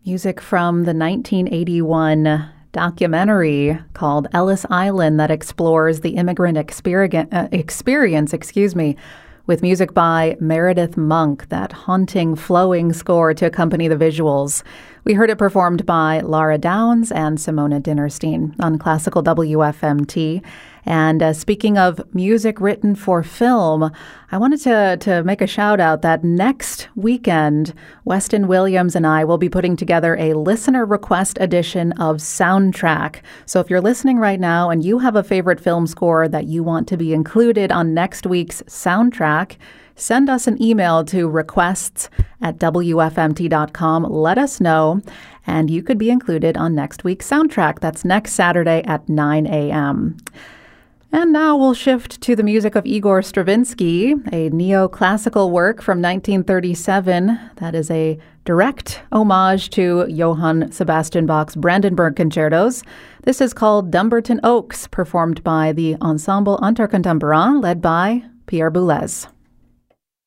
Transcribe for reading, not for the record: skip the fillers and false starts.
Music from the 1981 documentary called Ellis Island that explores the immigrant experience, with music by Meredith Monk, that haunting, flowing score to accompany the visuals. We heard it performed by Laura Downs and Simona Dinnerstein on Classical WFMT. And speaking of music written for film, I wanted to make a shout out that next weekend, Weston Williams and I will be putting together a listener request edition of Soundtrack. So if you're listening right now and you have a favorite film score that you want to be included on next week's Soundtrack, send us an email to requests@wfmt.com. Let us know, and you could be included on next week's Soundtrack. That's next Saturday at 9 a.m. And now we'll shift to the music of Igor Stravinsky, a neoclassical work from 1937 that is a direct homage to Johann Sebastian Bach's Brandenburg concertos. This is called Dumbarton Oaks, performed by the Ensemble Intercontemporain, led by Pierre Boulez.